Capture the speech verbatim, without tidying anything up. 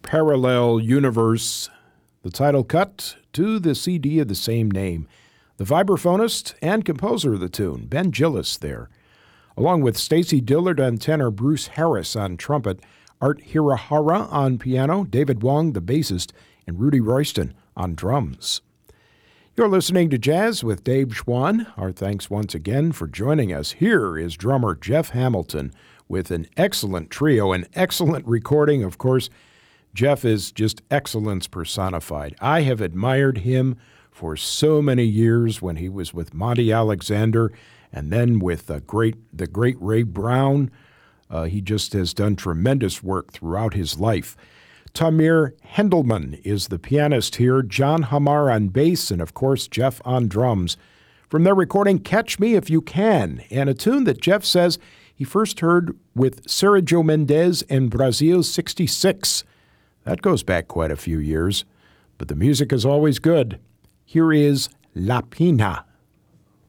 Parallel Universe, the title cut to the C D of the same name. The vibraphonist and composer of the tune, Ben Gillis there, along with Stacy Dillard on tenor, Bruce Harris on trumpet, Art Hirahara on piano, David Wong, the bassist, and Rudy Royston on drums. You're listening to Jazz with Dave Schwann. Our thanks once again for joining us. Here is drummer Jeff Hamilton with an excellent trio, an excellent recording. Of course, Jeff is just excellence personified. I have admired him for so many years when he was with Monty Alexander and then with the great, the great Ray Brown. Uh, he just has done tremendous work throughout his life. Tamir Hendelman is the pianist here, John Hamar on bass, and of course Jeff on drums. From their recording, Catch Me If You Can, and a tune that Jeff says he first heard with Sergio Mendes and Brazil sixty-six. That goes back quite a few years, but the music is always good. Here is La Pina.